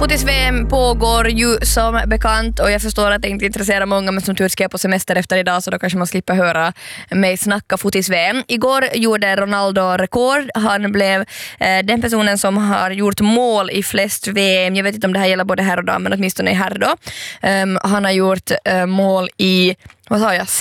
Fotis-VM pågår ju som bekant och jag förstår att det inte intresserar många, men som tur ska jag på semester efter idag så då kanske man slipper höra mig snacka fotis-VM. Igår gjorde Ronaldo rekord. Han blev den personen som har gjort mål i flest VM. Jag vet inte om det här gäller både herr och dam, men åtminstone i herr då. Han har gjort mål i, vad sa jag,